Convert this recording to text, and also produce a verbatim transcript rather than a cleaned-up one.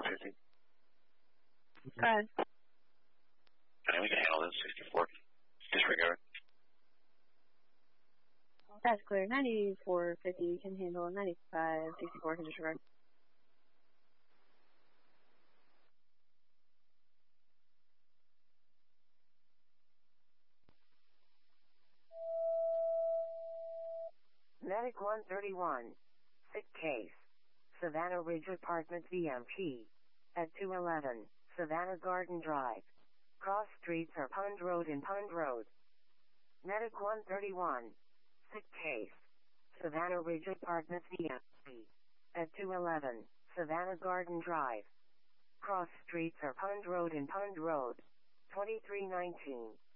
fifty. Go ahead. Okay, we can handle this. sixty-four. Disregard. That's clear. ninety-four fifty you can handle. ninety-five sixty-four can disregard. Medic one thirty-one. Sick case. Savannah Ridge Apartment V M P. At two eleven, Savannah Garden Drive. Cross streets are Pond Road and Pond Road. Medic one thirty-one. Sick case. Savannah Ridge Apartment V M P. At two eleven, Savannah Garden Drive. Cross streets are Pond Road and Pond Road. twenty-three nineteen.